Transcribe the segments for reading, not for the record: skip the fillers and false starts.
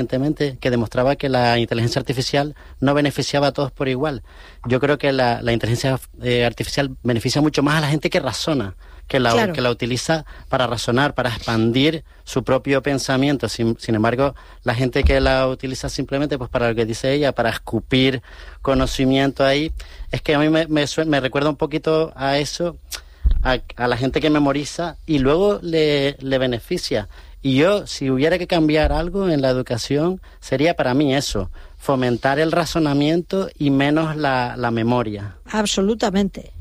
recientemente que demostraba que la inteligencia artificial no beneficiaba a todos por igual. Yo creo que la inteligencia artificial beneficia mucho más a la gente que razona, que la utiliza para razonar, para expandir su propio pensamiento. Sin embargo, la gente que la utiliza simplemente, pues para lo que dice ella, para escupir conocimiento ahí, es que a mí me recuerda un poquito a eso, a la gente que memoriza y luego le beneficia. Y yo, si hubiera que cambiar algo en la educación, sería para mí eso, fomentar el razonamiento y menos la memoria. Absolutamente.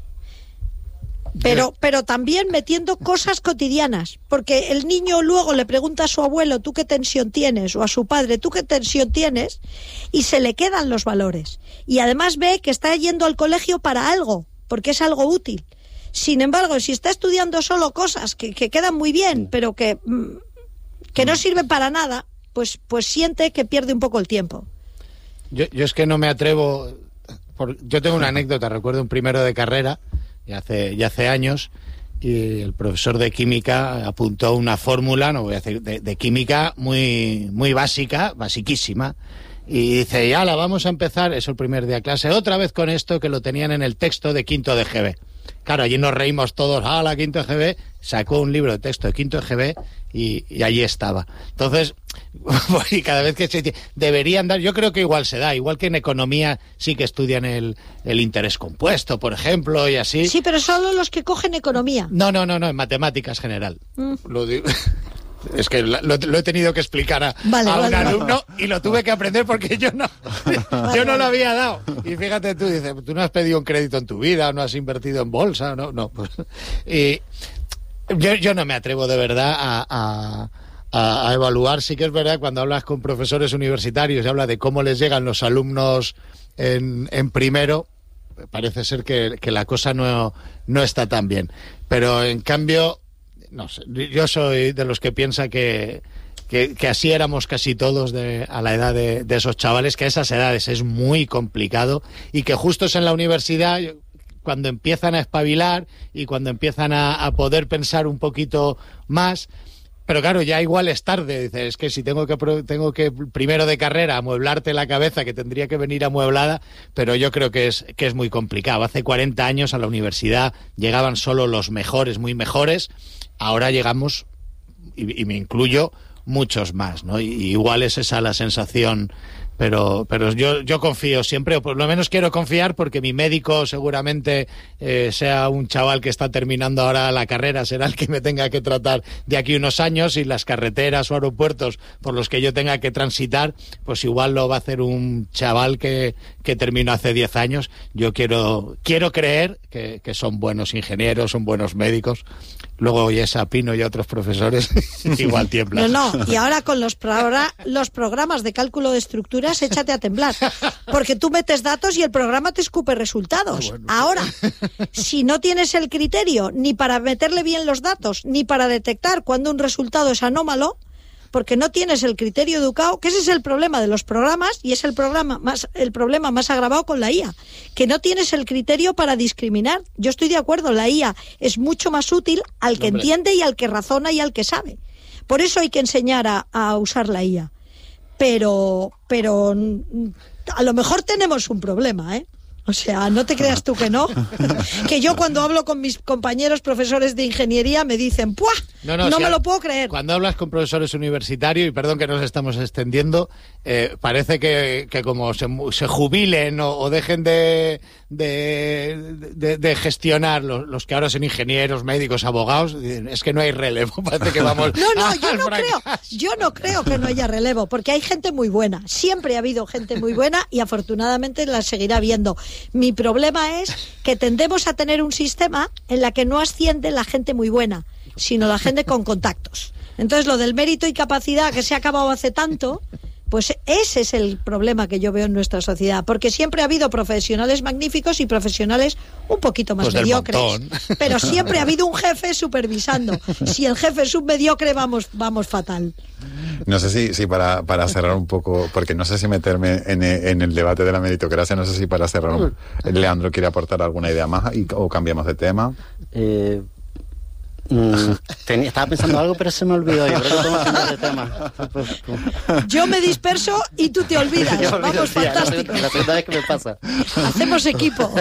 Pero también metiendo cosas cotidianas, porque el niño luego le pregunta a su abuelo, ¿tú qué tensión tienes? O a su padre, ¿tú qué tensión tienes? Y se le quedan los valores. Y además ve que está yendo al colegio para algo, porque es algo útil. Sin embargo, si está estudiando solo cosas que quedan muy bien, pero que no sirven para nada, pues siente que pierde un poco el tiempo. Yo es que no me atrevo... Yo tengo una anécdota, recuerdo un primero de carrera, ya hace años, y el profesor de química apuntó una fórmula, no voy a decir, de química muy, muy básica, basiquísima, y dice, ya la vamos a empezar, es el primer día de clase, otra vez con esto que lo tenían en el texto de quinto de GB. Claro, allí nos reímos todos, la quinto de GB, sacó un libro de texto de quinto de GB y allí estaba. Entonces, y cada vez que deberían dar, yo creo que igual se da, igual que en economía sí que estudian el interés compuesto, por ejemplo, y así. Sí, pero solo los que cogen economía. No, en matemáticas general. Lo digo. Es que lo he tenido que explicar a un alumno y lo tuve que aprender porque yo no lo había dado. Y fíjate tú, dices, tú no has pedido un crédito en tu vida, no has invertido en bolsa, no. Pues, y yo no me atrevo de verdad a evaluar. Sí que es verdad, cuando hablas con profesores universitarios y habla de cómo les llegan los alumnos en primero, parece ser que la cosa no está tan bien. Pero en cambio, no sé, yo soy de los que piensa que así éramos casi todos a la edad de esos chavales, que a esas edades es muy complicado y que justo es en la universidad cuando empiezan a espabilar y cuando empiezan a poder pensar un poquito más. Pero claro, ya igual es tarde. Dices, es que si tengo que primero de carrera amueblarte la cabeza, que tendría que venir amueblada, pero yo creo que es muy complicado. Hace 40 años a la universidad llegaban solo los mejores, muy mejores. Ahora llegamos, y me incluyo, muchos más, ¿no? Y igual es esa la sensación, pero yo confío siempre, o por lo menos quiero confiar, porque mi médico seguramente sea un chaval que está terminando ahora la carrera, será el que me tenga que tratar de aquí unos años, y las carreteras o aeropuertos por los que yo tenga que transitar, pues igual lo va a hacer un chaval que terminó hace 10 años. Yo quiero creer que son buenos ingenieros, son buenos médicos. Luego oyes a Pino y a otros profesores, igual tiemblas. No, y ahora con los programas de cálculo de estructuras, échate a temblar. Porque tú metes datos y el programa te escupe resultados. Bueno. Ahora, si no tienes el criterio ni para meterle bien los datos, ni para detectar cuando un resultado es anómalo, porque no tienes el criterio educado, que ese es el problema de los programas, y es el problema más agravado con la IA, que no tienes el criterio para discriminar. Yo estoy de acuerdo, la IA es mucho más útil al que entiende y al que razona y al que sabe. Por eso hay que enseñar a usar la IA. Pero a lo mejor tenemos un problema, ¿eh? O sea, no te creas tú que no. Que yo cuando hablo con mis compañeros profesores de ingeniería me dicen, ¡puah! No me lo puedo creer. Cuando hablas con profesores universitarios, y perdón que nos estamos extendiendo, parece que como se jubilen o dejen de gestionar los que ahora son ingenieros, médicos, abogados, es que no hay relevo. Parece que vamos. Yo no creo que no haya relevo, porque hay gente muy buena. Siempre ha habido gente muy buena y afortunadamente la seguirá habiendo. Mi problema es que tendemos a tener un sistema en la que no asciende la gente muy buena, sino la gente con contactos. Entonces, lo del mérito y capacidad, que se ha acabado hace tanto, pues ese es el problema que yo veo en nuestra sociedad, porque siempre ha habido profesionales magníficos y profesionales un poquito más mediocres, pero siempre ha habido un jefe supervisando. Si el jefe es un mediocre, vamos fatal. No sé si para cerrar un poco, porque no sé si meterme en el debate de la meritocracia, no sé si para cerrar, Leandro quiere aportar alguna idea más o cambiamos de tema. Estaba pensando algo, pero se me olvidó. Yo creo que podemos cambiar de tema. Yo me disperso y tú te olvidas. Vamos, fantástico. La segunda vez que me pasa. Hacemos equipo.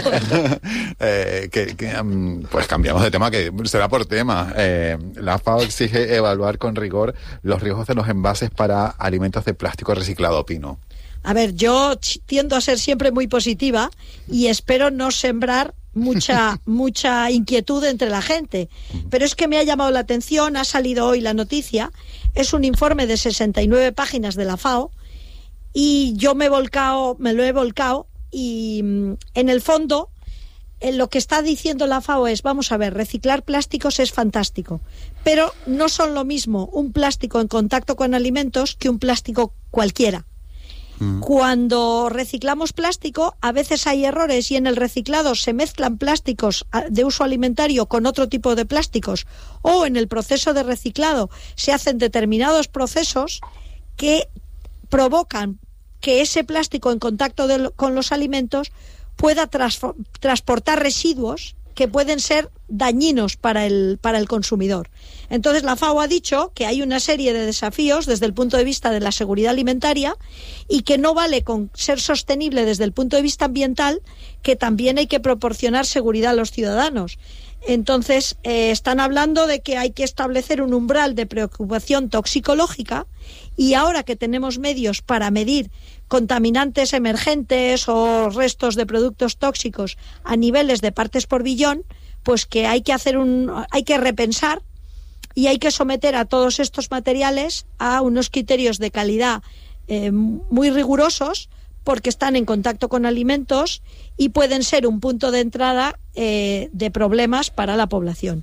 Pues cambiamos de tema, que será por tema. La FAO exige evaluar con rigor los riesgos de los envases para alimentos de plástico reciclado, Pino. A ver, yo tiendo a ser siempre muy positiva y espero no sembrar mucha inquietud entre la gente, pero es que me ha llamado la atención, ha salido hoy la noticia, es un informe de 69 páginas de la FAO y yo me lo he volcado y en el fondo lo que está diciendo la FAO es, vamos a ver, reciclar plásticos es fantástico, pero no son lo mismo un plástico en contacto con alimentos que un plástico cualquiera. Cuando reciclamos plástico, a veces hay errores y en el reciclado se mezclan plásticos de uso alimentario con otro tipo de plásticos, o en el proceso de reciclado se hacen determinados procesos que provocan que ese plástico en contacto con los alimentos pueda transportar residuos que pueden ser dañinos para el consumidor. Entonces la FAO ha dicho que hay una serie de desafíos desde el punto de vista de la seguridad alimentaria y que no vale con ser sostenible desde el punto de vista ambiental, que también hay que proporcionar seguridad a los ciudadanos. Entonces están hablando de que hay que establecer un umbral de preocupación toxicológica y ahora que tenemos medios para medir contaminantes emergentes o restos de productos tóxicos a niveles de partes por billón, pues que hay que repensar y hay que someter a todos estos materiales a unos criterios de calidad muy rigurosos, porque están en contacto con alimentos y pueden ser un punto de entrada de problemas para la población.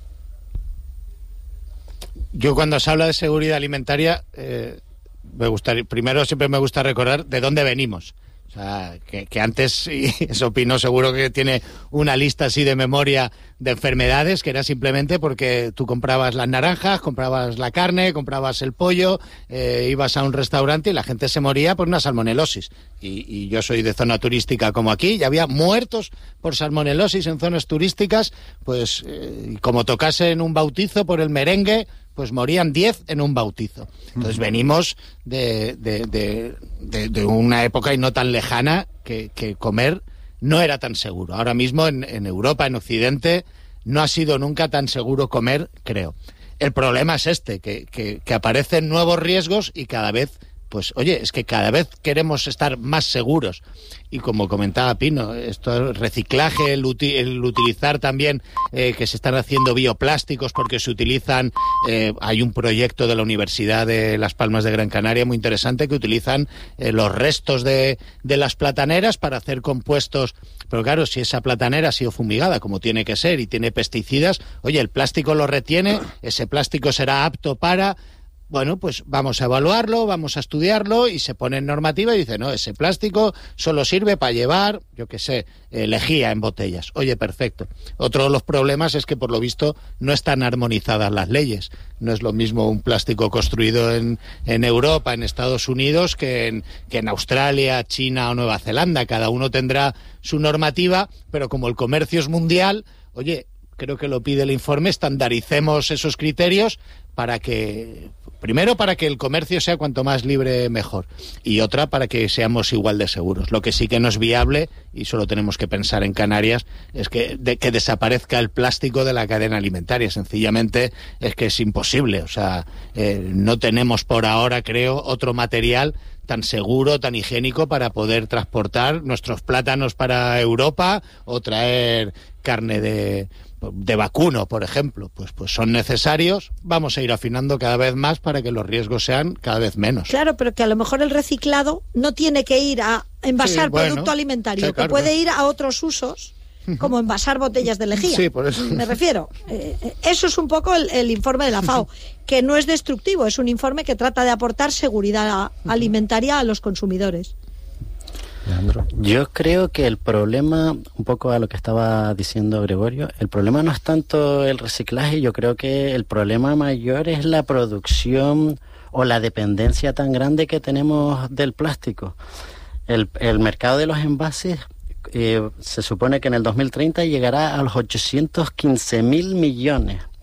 Yo cuando se habla de seguridad alimentaria, siempre me gusta recordar de dónde venimos. O sea, que antes, y eso Pino seguro que tiene una lista así de memoria de enfermedades, que era simplemente porque tú comprabas las naranjas, comprabas la carne, comprabas el pollo, ibas a un restaurante y la gente se moría por una salmonelosis. Y yo soy de zona turística como aquí, y había muertos por salmonelosis en zonas turísticas, pues como tocasen un bautizo por el merengue, pues morían 10 en un bautizo. Entonces venimos de una época y no tan lejana que comer no era tan seguro. Ahora mismo en Europa, en Occidente, no ha sido nunca tan seguro comer, creo. El problema es que aparecen nuevos riesgos y cada vez, pues oye, es que cada vez queremos estar más seguros. Y como comentaba Pino, esto reciclaje, el utilizar también que se están haciendo bioplásticos porque se utilizan, hay un proyecto de la Universidad de Las Palmas de Gran Canaria muy interesante que utilizan los restos de las plataneras para hacer compuestos. Pero claro, si esa platanera ha sido fumigada como tiene que ser y tiene pesticidas, oye, el plástico lo retiene, ese plástico será apto para... Bueno, pues vamos a evaluarlo, vamos a estudiarlo y se pone en normativa y dice, no, ese plástico solo sirve para llevar, yo qué sé, lejía en botellas. Oye, perfecto. Otro de los problemas es que por lo visto no están armonizadas las leyes. No es lo mismo un plástico construido en Europa, en Estados Unidos, que en Australia, China o Nueva Zelanda. Cada uno tendrá su normativa, pero como el comercio es mundial, oye, creo que lo pide el informe, estandaricemos esos criterios para que el comercio sea cuanto más libre mejor, y otra para que seamos igual de seguros. Lo que sí que no es viable, y solo tenemos que pensar en Canarias, es que desaparezca el plástico de la cadena alimentaria. Sencillamente es que es imposible. O sea, no tenemos por ahora, creo, otro material tan seguro, tan higiénico para poder transportar nuestros plátanos para Europa o traer carne de vacuno, por ejemplo. Pues son necesarios. Vamos a ir afinando cada vez más para que los riesgos sean cada vez menos. Claro, pero que a lo mejor el reciclado no tiene que ir a envasar producto alimentario, sí, claro, que puede ir a otros usos, como envasar botellas de lejía. Sí, por eso. Me refiero. Eso es un poco el informe de la FAO, que no es destructivo, es un informe que trata de aportar seguridad alimentaria a los consumidores. Yo creo que el problema, un poco a lo que estaba diciendo Gregorio, el problema no es tanto el reciclaje, yo creo que el problema mayor es la producción o la dependencia tan grande que tenemos del plástico. El mercado de los envases se supone que en el 2030 llegará a los 815.000 millones. O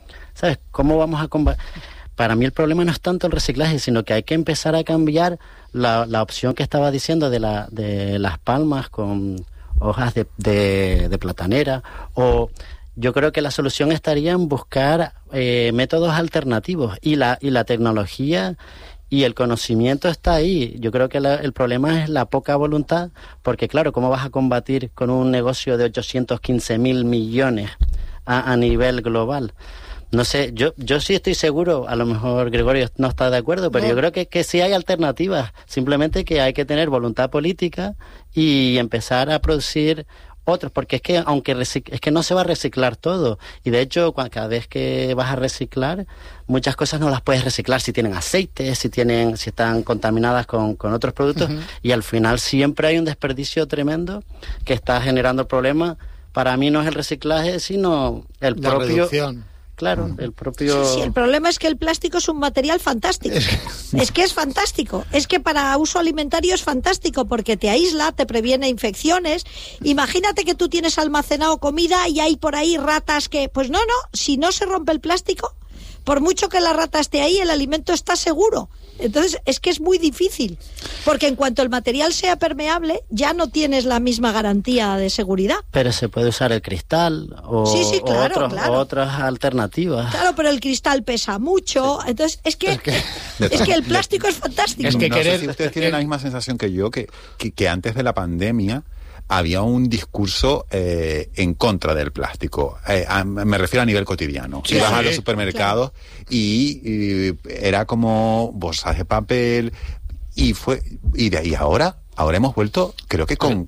¿sabes? ¿Cómo vamos a combatir? Para mí el problema no es tanto el reciclaje, sino que hay que empezar a cambiar la opción que estaba diciendo de las palmas con hojas de platanera, o yo creo que la solución estaría en buscar métodos alternativos, y la tecnología y el conocimiento está ahí. Yo creo que el problema es la poca voluntad, porque claro, ¿cómo vas a combatir con un negocio de 815.000 millones a nivel global? No sé, yo sí estoy seguro, a lo mejor Gregorio no está de acuerdo, pero yo creo que sí hay alternativas, simplemente que hay que tener voluntad política y empezar a producir otros, porque es que es que no se va a reciclar todo, y de hecho cada vez que vas a reciclar muchas cosas no las puedes reciclar si tienen aceite, si están contaminadas con otros productos, y al final siempre hay un desperdicio tremendo que está generando problemas. Para mí no es el reciclaje, sino la reducción. Claro, el propio... Sí, el problema es que el plástico es un material fantástico. Es que es fantástico. Es que para uso alimentario es fantástico porque te aísla, te previene infecciones. Imagínate que tú tienes almacenado comida y hay por ahí ratas que... Pues no, si no se rompe el plástico, por mucho que la rata esté ahí, el alimento está seguro. Entonces, es que es muy difícil, porque en cuanto el material sea permeable, ya no tienes la misma garantía de seguridad. Pero se puede usar el cristal o otras alternativas. Claro, pero el cristal pesa mucho, entonces es que el plástico es fantástico. Es que no sé si ustedes tienen la misma sensación que yo, que antes de la pandemia había un discurso en contra del plástico. Me refiero a nivel cotidiano. Sí, vas a los supermercados y era como bolsas de papel y de ahí ahora hemos vuelto, creo que con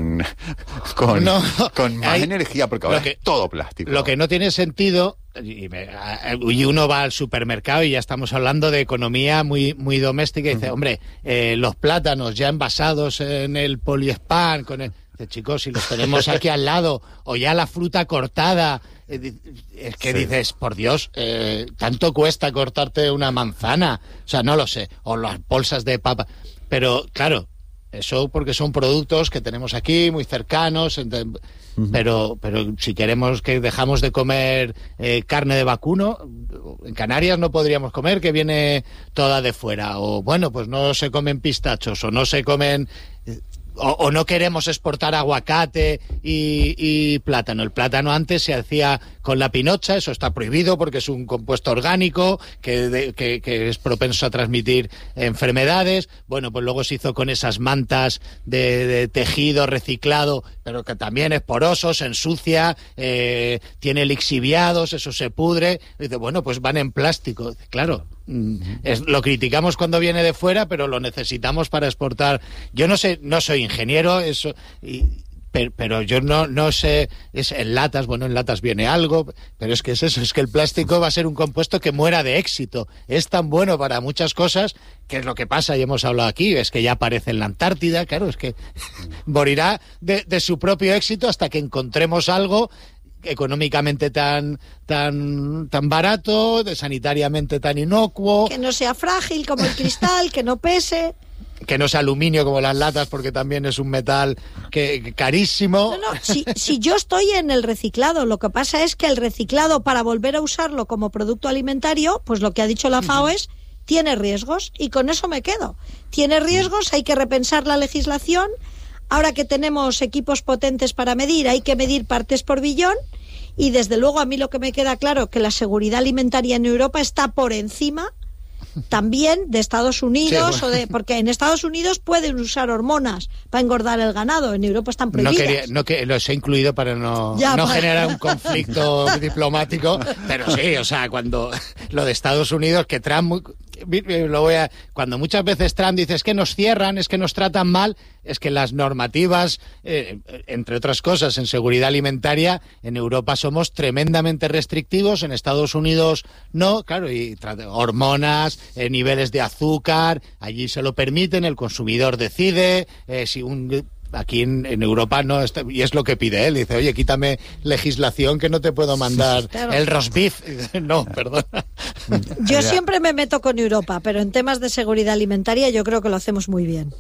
más energía, porque ahora es todo plástico. Lo que no tiene sentido, y uno va al supermercado y ya estamos hablando de economía muy, muy doméstica, y dice, hombre, los plátanos ya envasados en el poliespan, chicos, si los tenemos aquí al lado, o ya la fruta cortada, es que dices, por Dios, tanto cuesta cortarte una manzana, o sea, no lo sé, o las bolsas de papa, pero claro, eso porque son productos que tenemos aquí muy cercanos, pero si queremos que dejamos de comer carne de vacuno, en Canarias no podríamos comer, que viene toda de fuera, o bueno, pues no se comen pistachos, o no se comen... O no queremos exportar aguacate y plátano. El plátano antes se hacía con la pinocha, eso está prohibido porque es un compuesto orgánico que es propenso a transmitir enfermedades. Bueno, pues luego se hizo con esas mantas de tejido reciclado, pero que también es poroso, se ensucia, tiene lixiviados, eso se pudre. Y dice, bueno, pues van en plástico. Claro. Lo criticamos cuando viene de fuera, pero lo necesitamos para exportar. Yo no sé, no soy ingeniero, pero yo no sé, es en latas, bueno, en latas viene algo, pero es que es eso, es que el plástico va a ser un compuesto que muera de éxito. Es tan bueno para muchas cosas, que es lo que pasa, y hemos hablado aquí, es que ya aparece en la Antártida, claro, es que morirá de su propio éxito hasta que encontremos algo económicamente tan barato, sanitariamente tan inocuo, que no sea frágil como el cristal, que no pese, que no sea aluminio como las latas, porque también es un metal que carísimo. Si yo estoy en el reciclado, lo que pasa es que el reciclado, para volver a usarlo como producto alimentario, pues lo que ha dicho la FAO es, tiene riesgos, y con eso me quedo. Tiene riesgos, hay que repensar la legislación. Ahora que tenemos equipos potentes para medir, hay que medir partes por billón, y desde luego a mí lo que me queda claro que la seguridad alimentaria en Europa está por encima también de Estados Unidos, sí, bueno, porque en Estados Unidos pueden usar hormonas para engordar el ganado, en Europa están prohibidas. Los he incluido para no generar un conflicto diplomático, pero sí, o sea, cuando lo de Estados Unidos, que Trump... cuando muchas veces Trump dice es que nos cierran, es que nos tratan mal, es que las normativas, entre otras cosas, en seguridad alimentaria, en Europa somos tremendamente restrictivos, en Estados Unidos no, claro, y hormonas, niveles de azúcar, allí se lo permiten, el consumidor decide, si un aquí en Europa no está, y es lo que pide él. Dice, oye, quítame legislación que no te puedo mandar el roast beef. No, perdona. Yo siempre me meto con Europa, pero en temas de seguridad alimentaria yo creo que lo hacemos muy bien.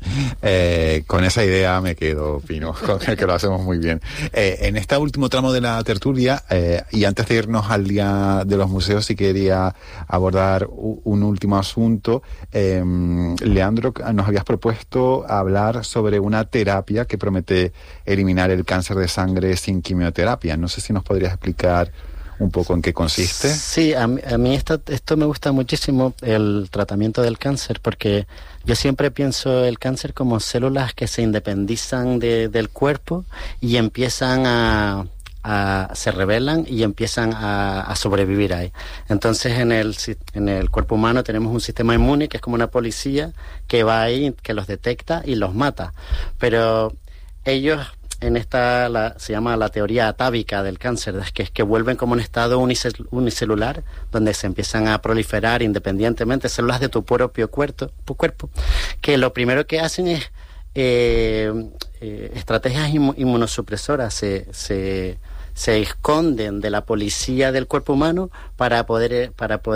Con esa idea me quedo, Pino, que lo hacemos muy bien. En este último tramo de la tertulia, y antes de irnos al Día de los Museos, sí quería abordar un último asunto. Leandro, nos habías propuesto hablar sobre una terapia que promete eliminar el cáncer de sangre sin quimioterapia. No sé si nos podrías explicar un poco en qué consiste. Sí, a mí esto me gusta muchísimo, el tratamiento del cáncer, porque yo siempre pienso el cáncer como células que se independizan del cuerpo y empiezan se rebelan y empiezan a sobrevivir ahí. Entonces en el cuerpo humano tenemos un sistema inmune que es como una policía que va ahí, que los detecta y los mata. Pero ellos, se llama la teoría atávica del cáncer, es que vuelven como un estado unicelular, donde se empiezan a proliferar independientemente células de tu propio cuerpo, que lo primero que hacen es estrategias inmunosupresoras, se esconden de la policía del cuerpo humano para poder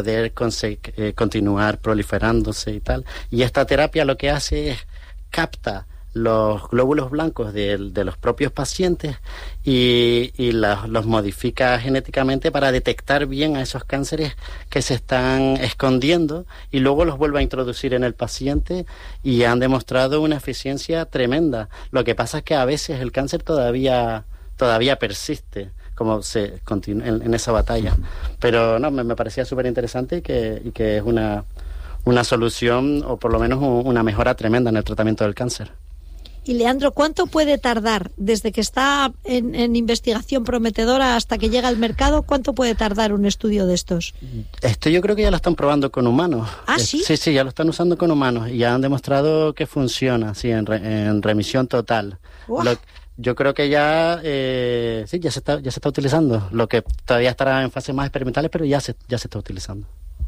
continuar proliferándose y tal. Y esta terapia lo que hace es capta los glóbulos blancos de los propios pacientes y los modifica genéticamente para detectar bien a esos cánceres que se están escondiendo, y luego los vuelve a introducir en el paciente, y han demostrado una eficiencia tremenda. Lo que pasa es que a veces el cáncer todavía persiste, como se continúa en esa batalla. Pero no, me parecía súper interesante y que es una solución, o por lo menos una mejora tremenda en el tratamiento del cáncer. Y Leandro, ¿cuánto puede tardar desde que está en investigación prometedora hasta que llega al mercado? ¿Cuánto puede tardar un estudio de estos? Esto yo creo que ya lo están probando con humanos. ¿Ah, sí? Sí, ya lo están usando con humanos y ya han demostrado que funciona, sí, en remisión total. Yo creo que ya ya se está utilizando. Lo que todavía estará en fases más experimentales, pero ya se está utilizando.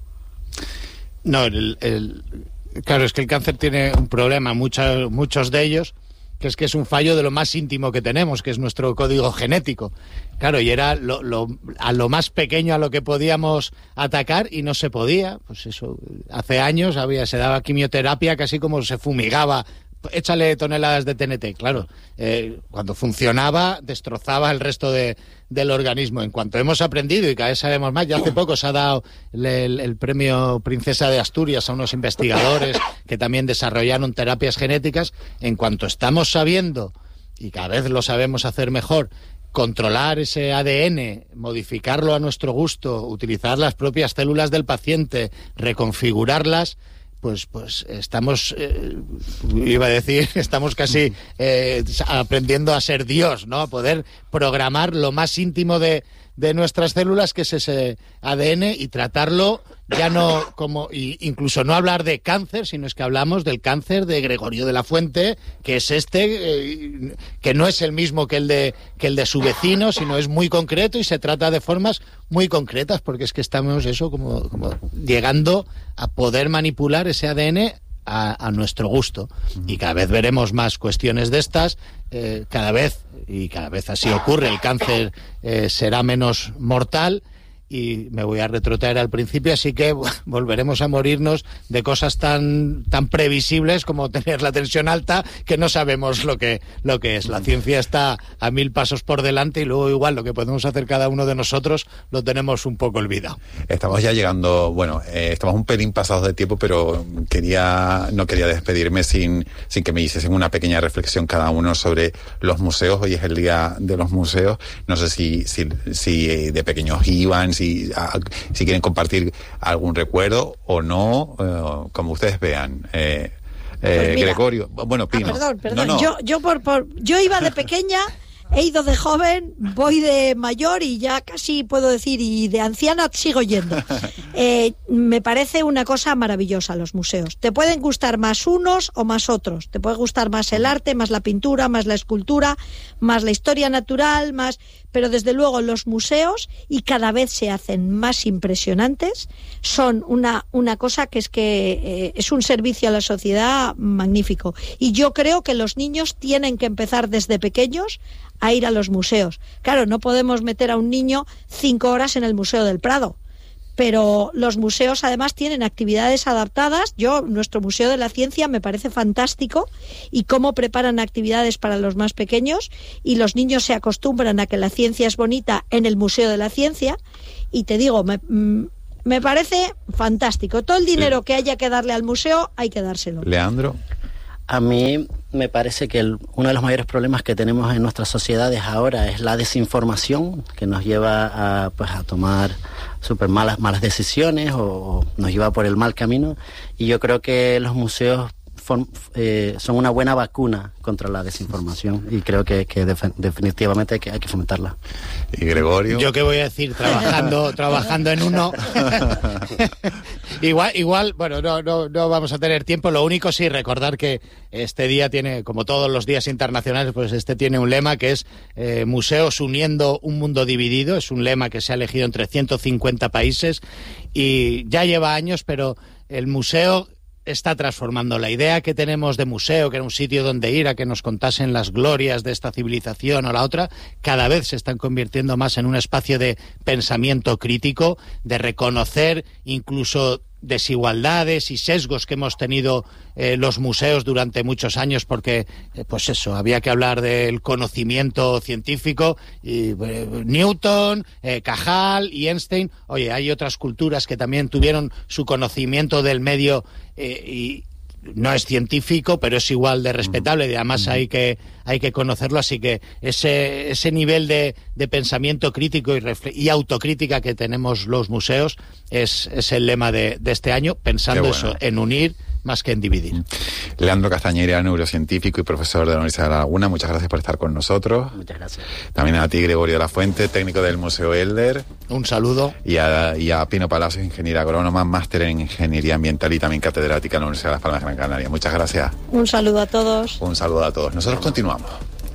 No, claro, es que el cáncer tiene un problema, muchos de ellos, que es un fallo de lo más íntimo que tenemos, que es nuestro código genético. Claro, y era a lo más pequeño a lo que podíamos atacar, y no se podía. Pues eso, hace años se daba quimioterapia casi como se fumigaba. Échale toneladas de TNT, claro. Cuando funcionaba, destrozaba el resto del organismo. En cuanto hemos aprendido y cada vez sabemos más, ya hace poco se ha dado el premio Princesa de Asturias a unos investigadores que también desarrollaron terapias genéticas. En cuanto estamos sabiendo, y cada vez lo sabemos hacer mejor, controlar ese ADN, modificarlo a nuestro gusto, utilizar las propias células del paciente, reconfigurarlas, pues estamos, estamos casi aprendiendo a ser Dios, ¿no? A poder programar lo más íntimo de nuestras células, que es ese ADN, y tratarlo ya no como, incluso no hablar de cáncer, sino es que hablamos del cáncer de Gregorio de la Fuente, que es que no es el mismo que el de su vecino, sino es muy concreto y se trata de formas muy concretas, porque es que estamos como llegando a poder manipular ese ADN a nuestro gusto. Y cada vez veremos más cuestiones de estas, cada vez así ocurre, el cáncer será menos mortal. Y me voy a retrotraer al principio, así que volveremos a morirnos de cosas tan previsibles como tener la tensión alta, que no sabemos lo que es. La ciencia está a 1000 pasos por delante, y luego igual lo que podemos hacer cada uno de nosotros lo tenemos un poco olvidado. Estamos ya llegando, estamos un pelín pasados de tiempo, pero no quería despedirme sin que me hiciesen una pequeña reflexión cada uno sobre los museos. Hoy es el Día de los Museos. No sé si de pequeños iban, si quieren compartir algún recuerdo o no, como ustedes vean. Pues mira, Gregorio, Pino. Perdón. No. Yo iba de pequeña, he ido de joven, voy de mayor y ya casi puedo decir, y de anciana sigo yendo. Me parece una cosa maravillosa los museos. Te pueden gustar más unos o más otros. Te puede gustar más el arte, más la pintura, más la escultura, más la historia natural, pero desde luego los museos, y cada vez se hacen más impresionantes, son una cosa que es un servicio a la sociedad magnífico. Y yo creo que los niños tienen que empezar desde pequeños a ir a los museos. Claro, no podemos meter a un niño 5 horas en el Museo del Prado, pero los museos además tienen actividades adaptadas. Nuestro Museo de la Ciencia me parece fantástico, y cómo preparan actividades para los más pequeños, y los niños se acostumbran a que la ciencia es bonita en el Museo de la Ciencia, y te digo, me parece fantástico. Todo el dinero que haya que darle al museo hay que dárselo. Leandro. A mí me parece que uno de los mayores problemas que tenemos en nuestras sociedades ahora es la desinformación, que nos lleva a tomar súper malas decisiones o nos lleva por el mal camino. Y yo creo que los museos son una buena vacuna contra la desinformación, y creo que definitivamente hay que fomentarla. ¿Y Gregorio? Yo qué voy a decir, trabajando en uno. igual, bueno, no vamos a tener tiempo. Lo único, sí, recordar que este día tiene, como todos los días internacionales, pues tiene un lema que es Museos uniendo un mundo dividido. Es un lema que se ha elegido entre 150 países y ya lleva años, pero el museo está transformando. La idea que tenemos de museo, que era un sitio donde ir a que nos contasen las glorias de esta civilización o la otra, cada vez se están convirtiendo más en un espacio de pensamiento crítico, de reconocer incluso desigualdades y sesgos que hemos tenido los museos durante muchos años, porque pues eso, había que hablar del conocimiento científico, y Newton, Cajal y Einstein. Oye, hay otras culturas que también tuvieron su conocimiento del medio y no es científico, pero es igual de respetable, y además hay que conocerlo. Así que ese nivel de pensamiento crítico y autocrítica que tenemos los museos es el lema de este año, pensando eso, en unir más que en dividir. Leandro Castañera, neurocientífico y profesor de la Universidad de La Laguna, muchas gracias por estar con nosotros. Muchas gracias. También a ti, Gregorio de la Fuente, técnico del Museo Elder. Un saludo. Y a Pino Palacios, ingeniera agrónoma, máster en Ingeniería Ambiental y también catedrática en la Universidad de Las Palmas de Gran Canaria. Muchas gracias. Un saludo a todos. Un saludo a todos. Nosotros continuamos.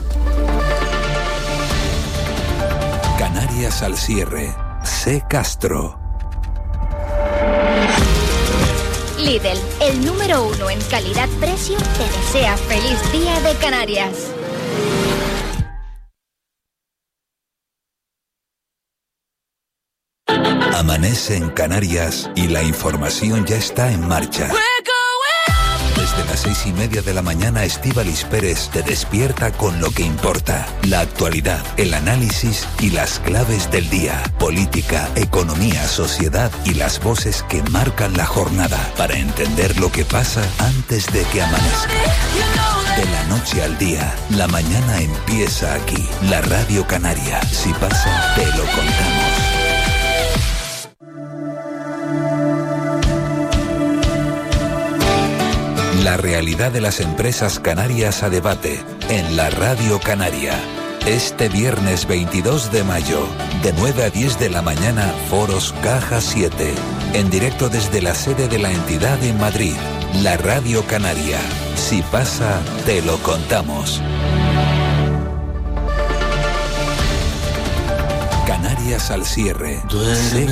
Canarias al cierre. C. Castro. Lidl, el número 1 en calidad-precio, te desea feliz Día de Canarias. Amanece en Canarias y la información ya está en marcha. Desde las 6:30 de la mañana, Estíbaliz Pérez te despierta con lo que importa: la actualidad, el análisis y las claves del día. Política, economía, sociedad y las voces que marcan la jornada, para entender lo que pasa antes de que amanezca. De la noche al día, la mañana empieza aquí. La Radio Canaria. Si pasa, te lo contamos. La realidad de las empresas canarias a debate en la Radio Canaria. Este viernes 22 de mayo, de 9 a 10 de la mañana, Foros Caja 7. En directo desde la sede de la entidad en Madrid. La Radio Canaria. Si pasa, te lo contamos. Canarias al cierre.